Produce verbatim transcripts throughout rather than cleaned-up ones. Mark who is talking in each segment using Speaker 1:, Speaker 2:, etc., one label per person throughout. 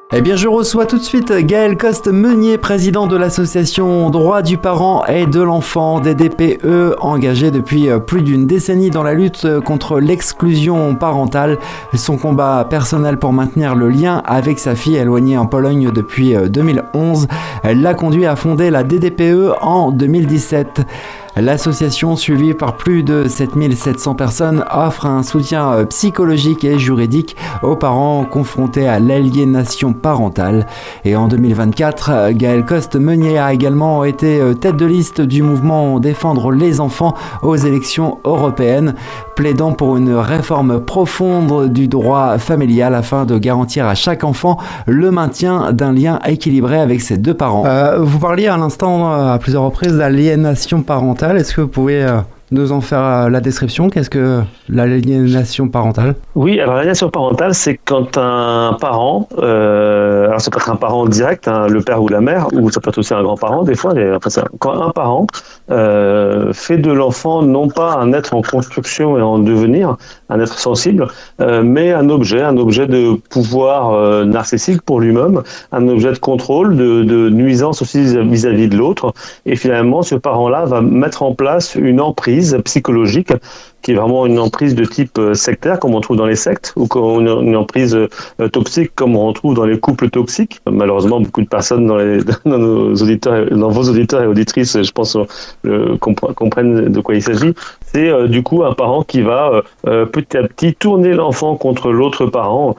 Speaker 1: Eh bien, je reçois tout de suite Gaël Coste-Meunier, président de l'association Droits du parent et de l'enfant, D D P E, engagé depuis plus d'une décennie dans la lutte contre l'exclusion parentale. Son combat personnel pour maintenir le lien avec sa fille éloignée en Pologne depuis deux mille onze l'a conduit à fonder la D D P E en deux mille dix-sept. L'association, suivie par plus de sept mille sept cents personnes, offre un soutien psychologique et juridique aux parents confrontés à l'aliénation parentale. Et en deux mille vingt-quatre, Gaël Coste-Meunier a également été tête de liste du mouvement Défendre les enfants aux élections européennes, plaidant pour une réforme profonde du droit familial afin de garantir à chaque enfant le maintien d'un lien équilibré avec ses deux parents. Euh, vous parliez à l'instant à plusieurs reprises d'aliénation parentale. Est-ce que vous pouvez euh, nous en faire euh, la description? Qu'est-ce que l'aliénation parentale?
Speaker 2: Oui, alors l'aliénation parentale, c'est quand un parent, euh, alors ça peut être un parent direct, hein, le père ou la mère, ou ça peut être aussi un grand-parent des fois, et, enfin, quand un parent euh, fait de l'enfant non pas un être en construction et en devenir, un être sensible, euh, mais un objet, un objet de pouvoir euh, narcissique pour lui-même, un objet de contrôle, de, de nuisance aussi vis-à-vis de l'autre, et finalement ce parent-là va mettre en place une emprise psychologique qui est vraiment une emprise de type sectaire, comme on trouve dans les sectes, ou une emprise toxique, comme on retrouve dans les couples toxiques. Malheureusement, beaucoup de personnes dans, les, dans, nos auditeurs, dans vos auditeurs et auditrices, je pense, euh, comprennent de quoi il s'agit. C'est euh, du coup un parent qui va euh, petit à petit tourner l'enfant contre l'autre parent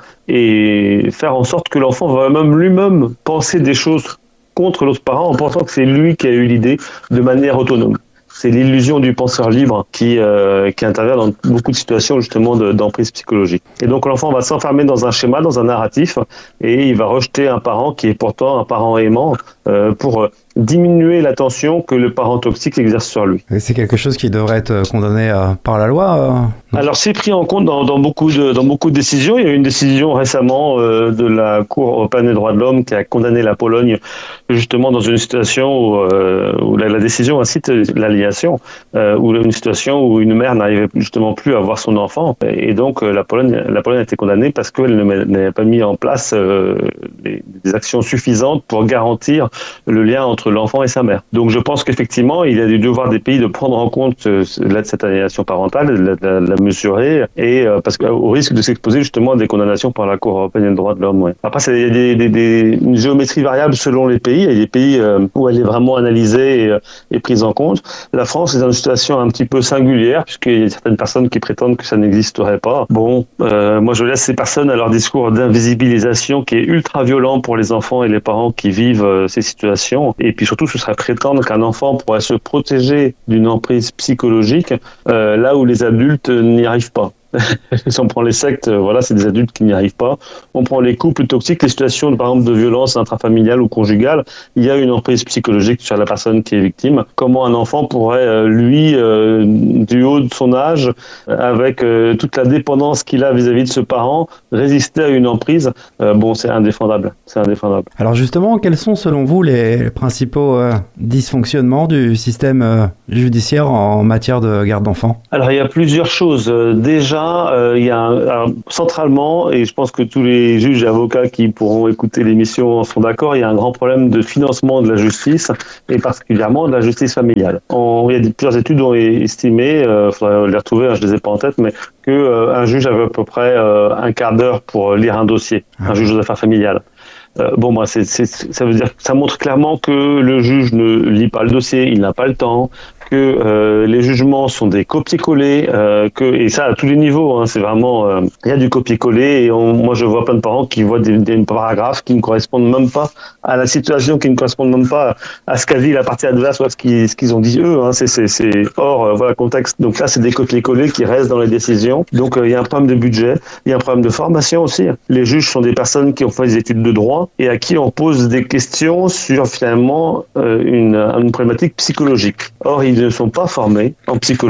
Speaker 2: et faire en sorte que l'enfant va même lui-même penser des choses contre l'autre parent en pensant que c'est lui qui a eu l'idée de manière autonome. C'est l'illusion du penseur libre qui, euh, qui intervient dans beaucoup de situations justement de, d'emprise psychologique. Et donc l'enfant va s'enfermer dans un schéma, dans un narratif, et il va rejeter un parent qui est pourtant un parent aimant euh, pour diminuer la tension que le parent toxique exerce sur lui.
Speaker 1: Et c'est quelque chose qui devrait être condamné euh, par la loi euh...
Speaker 2: Alors c'est pris en compte dans, dans, beaucoup de, dans beaucoup de décisions. Il y a eu une décision récemment euh, de la Cour européenne des droits de l'homme qui a condamné la Pologne justement dans une situation où, euh, où la, la décision incite l'aliénation, euh, où une situation où une mère n'arrivait justement plus à voir son enfant. Et donc la Pologne, la Pologne a été condamnée parce qu'elle n'avait pas mis en place euh, des, des actions suffisantes pour garantir le lien entre l'enfant et sa mère. Donc je pense qu'effectivement, il y a du devoir des pays de prendre en compte euh, là, cette aliénation parentale, de la, la, la mesurer, et euh, parce qu'au risque de s'exposer justement à des condamnations par la Cour européenne des droits de l'homme. Ouais. Après, il y a des, des, des, une géométrie variable selon les pays. Il y a des pays euh, où elle est vraiment analysée et, et prise en compte. La France est dans une situation un petit peu singulière, puisqu'il y a certaines personnes qui prétendent que ça n'existerait pas. Bon, euh, moi je laisse ces personnes à leur discours d'invisibilisation qui est ultra violent pour les enfants et les parents qui vivent euh, ces situations. Et puis surtout, ce serait prétendre qu'un enfant pourrait se protéger d'une emprise psychologique euh, là où les adultes n'y arrivent pas. Si on prend les sectes, voilà, c'est des adultes qui n'y arrivent pas. On prend les couples toxiques, les situations, par exemple, de violence intrafamiliale ou conjugale. Il y a une emprise psychologique sur la personne qui est victime. Comment un enfant pourrait, lui, euh, du haut de son âge, avec euh, toute la dépendance qu'il a vis-à-vis de ce parent, résister à une emprise? euh, Bon, c'est indéfendable. C'est indéfendable.
Speaker 1: Alors justement, quels sont, selon vous, les principaux euh, dysfonctionnements du système euh, judiciaire en matière de garde d'enfants?
Speaker 2: Alors, il y a plusieurs choses. Euh, déjà, Euh, il y a un, alors, centralement, et je pense que tous les juges et avocats qui pourront écouter l'émission sont d'accord, il y a un grand problème de financement de la justice et particulièrement de la justice familiale. On, il y a des, plusieurs études ont estimé, il euh, faudrait les retrouver, hein, je les ai pas en tête, mais que euh, un juge avait à peu près euh, un quart d'heure pour lire un dossier, un juge aux affaires familiales. Euh, bon, moi, c'est, c'est, ça veut dire, ça montre clairement que le juge ne lit pas le dossier, il n'a pas le temps, que euh, les jugements sont des copier-coller, euh, que et ça à tous les niveaux. Hein, c'est vraiment, il euh, y a du copier-coller et on, moi je vois plein de parents qui voient des, des paragraphes qui ne correspondent même pas à la situation, qui ne correspondent même pas à ce qu'a dit la partie adverse ou à ce qu'ils, ce qu'ils ont dit eux. Hein, c'est, c'est, c'est hors euh, voilà contexte. Donc là, c'est des copier-coller qui restent dans les décisions. Donc il euh, y a un problème de budget, il y a un problème de formation aussi. Les juges sont des personnes qui ont fait des études de droit et à qui on pose des questions sur finalement euh, une, une problématique psychologique. Or, ils ne sont pas formés en psychologie.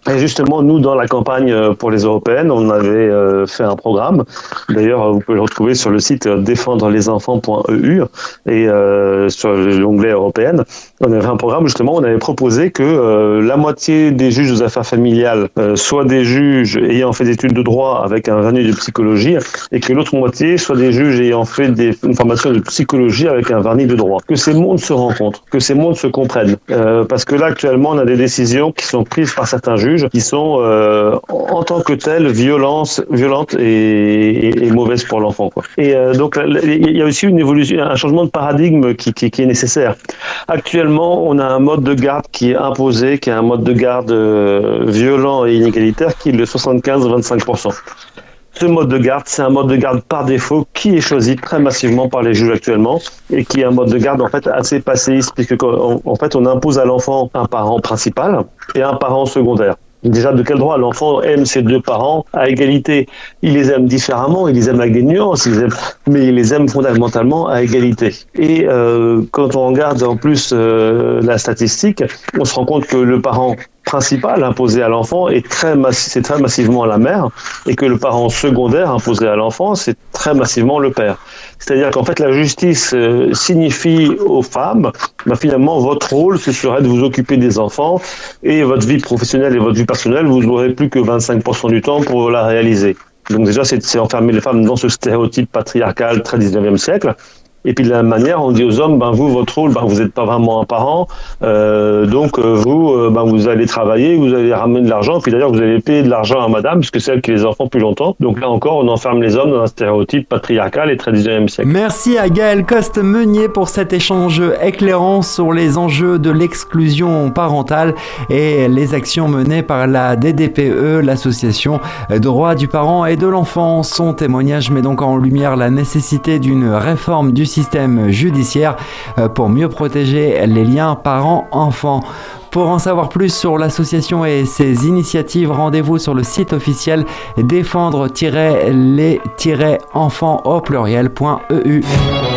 Speaker 2: Et justement, nous, dans la campagne pour les européennes, on avait euh, fait un programme. D'ailleurs, vous pouvez le retrouver sur le site défendre les enfants point e u et euh, sur l'onglet européenne. On avait un programme, justement, on avait proposé que euh, la moitié des juges aux affaires familiales euh, soient des juges ayant fait des études de droit avec un vernis de psychologie et que l'autre moitié soit des juges ayant fait des, une formation de psychologie avec un vernis de droit. Que ces mondes se rencontrent, que ces mondes se comprennent. Euh, parce que là, actuellement, on a des décisions qui sont prises par certains juges qui sont euh, en tant que telles violentes, violentes et, et, et mauvaises pour l'enfant, quoi. Et euh, donc il y a aussi une évolution, un changement de paradigme qui, qui, qui est nécessaire. Actuellement, on a un mode de garde qui est imposé, qui est un mode de garde euh, violent et inégalitaire, qui est le soixante-quinze à vingt-cinq pour cent. Ce mode de garde, c'est un mode de garde par défaut qui est choisi très massivement par les juges actuellement et qui est un mode de garde en fait assez passéiste puisque en fait on impose à l'enfant un parent principal et un parent secondaire. Déjà, de quel droit l'enfant aime ses deux parents à égalité? Il les aime différemment, il les aime avec des nuances, il les aime, mais il les aime fondamentalement à égalité. Et euh, quand on regarde en plus euh, la statistique, on se rend compte que le parent principal imposé à l'enfant est très massi- c'est très massivement la mère et que le parent secondaire imposé à l'enfant c'est très massivement le père. C'est-à-dire qu'en fait la justice euh, signifie aux femmes ben, finalement votre rôle ce serait de vous occuper des enfants et votre vie professionnelle et votre vie personnelle vous n'aurez plus que vingt-cinq pour cent du temps pour la réaliser. Donc déjà c'est, c'est enfermer les femmes dans ce stéréotype patriarcal très dix-neuvième siècle. Et puis de la même manière, on dit aux hommes, ben vous, votre rôle, ben vous n'êtes pas vraiment un parent, euh, donc euh, vous, euh, ben vous allez travailler, vous allez ramener de l'argent, puis d'ailleurs vous allez payer de l'argent à madame, puisque c'est elle qui a les enfants plus longtemps. Donc là encore, on enferme les hommes dans un stéréotype patriarcal et très dix-neuvième siècle.
Speaker 1: Merci à Gaël Coste-Meunier pour cet échange éclairant sur les enjeux de l'exclusion parentale et les actions menées par la D D P E, l'association Droits du parent et de l'enfant. Son témoignage met donc en lumière la nécessité d'une réforme du système judiciaire pour mieux protéger les liens parents-enfants. Pour en savoir plus sur l'association et ses initiatives, rendez-vous sur le site officiel défendre les enfants au pluriel point e u.